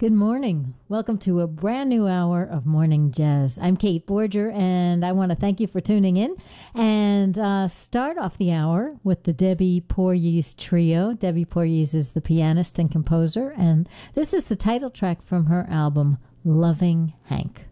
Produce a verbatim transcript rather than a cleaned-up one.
Good morning. Welcome to a brand new hour of Morning Jazz. I'm Kate Borger, and I want to thank you for tuning in and uh, start off the hour with the Debbie Porteous Trio. Debbie Porteous is the pianist and composer, and this is the title track from her album, Loving Hank.